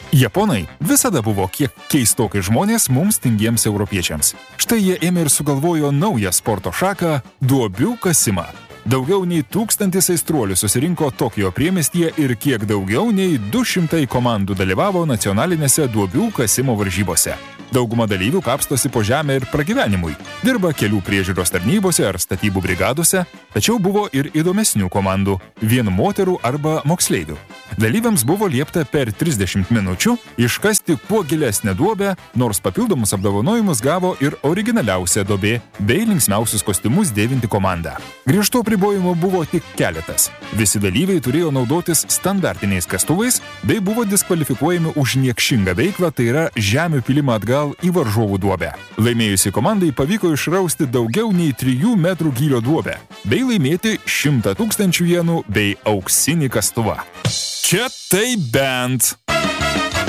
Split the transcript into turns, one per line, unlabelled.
Japonai visada buvo kiek keistokai žmonės mums tingiems europiečiams. Štai jie ėmė ir sugalvojo naują sporto šaką – duobių kasimą. Daugiau nei 1000 aistruolių susirinko Tokijo priemiestyje ir kiek daugiau nei 200 komandų dalyvavo nacionalinėse duobių kasimo varžybose. Dauguma dalyvių kapstosi po žemę ir pragyvenimui, dirba kelių priežiūros tarnybose ar statybų brigadose, tačiau buvo ir įdomesnių komandų – vien moterų arba moksleivių. Dalyviams buvo liepta per 30 minučių iškasti kuo gilesnę duobę, nors papildomus apdovanojimus gavo ir originaliausia duobė bei linksmiausius kostiumus dėvinti komanda. Griežtų apribojimų buvo tik keletas. Visi dalyviai turėjo naudotis standartiniais kastuvais bei buvo diskvalifikuojami už niekšingą veiklą, tai yra žemių pilimą atgal į varžovų duobę. Laimėjusi komandai pavyko išrausti daugiau nei 3 metrų gylio duobę bei laimėti 100 000 jenų bei auksinį kastuvą. Čia tai bent.